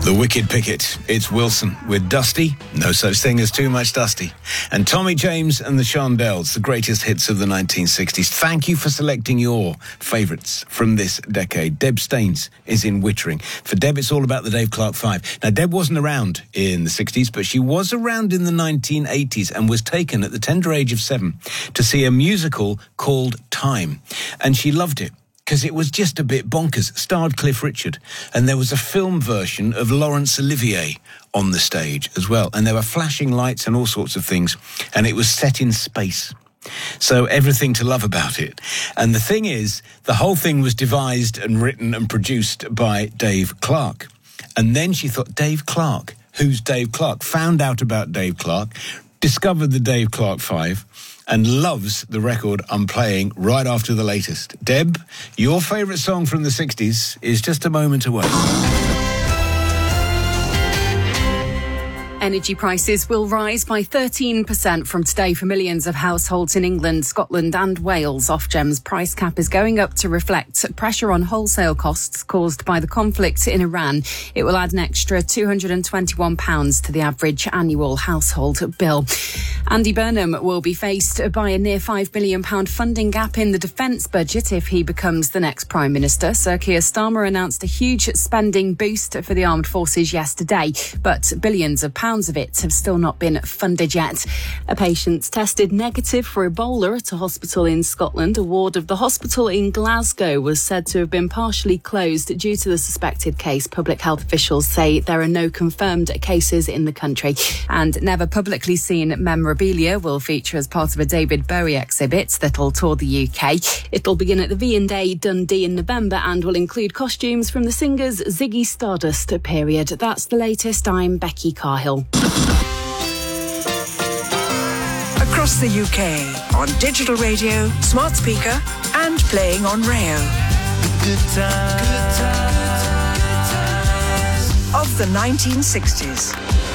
The Wicked Picket. It's Wilson with Dusty. No such thing as too much Dusty. And Tommy James and the Shondells, the greatest hits of the 1960s. Thank you for selecting your favourites from this decade. Deb Staines is in Wittering. For Deb, it's all about the Dave Clark 5. Now, Deb wasn't around in the 60s, but she was around in the 1980s and was taken at the tender age of 7 to see a musical called Time. And she loved it, because it was just a bit bonkers. Starred Cliff Richard, and there was a film version of Laurence Olivier on the stage as well, and there were flashing lights and all sorts of things, and it was set in space. So everything to love about it. And the thing is, the whole thing was devised and written and produced by Dave Clark. And then she thought, Dave Clark? Who's Dave Clark? Found out about Dave Clark, discovered the Dave Clark 5, and loves the record I'm playing right after the latest. Deb, your favourite song from the 60s is just a moment away. Energy prices will rise by 13% from today for millions of households in England, Scotland and Wales. Ofgem's price cap is going up to reflect pressure on wholesale costs caused by the conflict in Iran. It will add an extra £221 to the average annual household bill. Andy Burnham will be faced by a near £5 billion funding gap in the defence budget if he becomes the next Prime Minister. Sir Keir Starmer announced a huge spending boost for the armed forces yesterday, but billions of pounds of it have still not been funded yet. A patient tested negative for Ebola at a hospital in Scotland. A ward of the hospital in Glasgow was said to have been partially closed due to the suspected case. Public health officials say there are no confirmed cases in the country. And never publicly seen memorabilia will feature as part of a David Bowie exhibit that'll tour the UK. It'll begin at the V&A Dundee in November and will include costumes from the singer's Ziggy Stardust period. That's the latest. I'm Becky Carhill. Across the UK, on digital radio, smart speaker, and playing on Rayo. Good times. Of the 1960s.